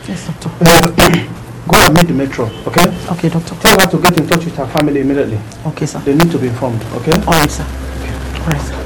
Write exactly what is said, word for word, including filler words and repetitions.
Yes, doctor. Uh, go and meet the metro, okay? Okay, doctor. Tell her to get in touch with her family immediately. Okay, sir. They need to be informed, okay? All right, sir. Okay. All right, sir.